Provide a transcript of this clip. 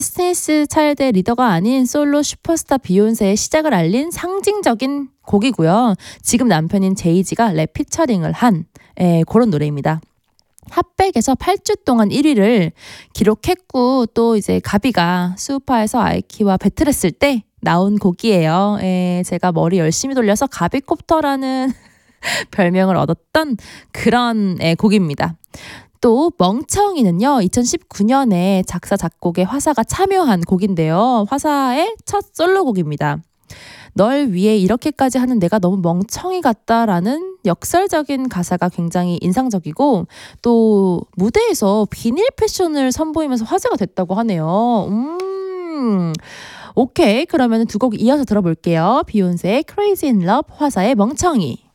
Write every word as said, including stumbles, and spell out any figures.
데스티니스 차일드의 리더가 아닌 솔로 슈퍼스타 비욘세의 시작을 알린 상징적인 곡이고요. 지금 남편인 제이지가 랩 피처링을 한 에, 그런 노래입니다. 핫백에서 팔 주 동안 일 위를 기록했고 또 이제 가비가 수우파에서 아이키와 배틀했을 때 나온 곡이에요. 에, 제가 머리 열심히 돌려서 가비콥터라는 별명을 얻었던 그런 에, 곡입니다. 또 멍청이는요, 이천십구 년에 작사 작곡에 화사가 참여한 곡인데요. 화사의 첫 솔로곡입니다. 널 위해 이렇게까지 하는 내가 너무 멍청이 같다라는 역설적인 가사가 굉장히 인상적이고 또 무대에서 비닐 패션을 선보이면서 화제가 됐다고 하네요. 음, 오케이. 그러면 두 곡 이어서 들어볼게요. 비욘세의 Crazy in Love, 화사의 멍청이.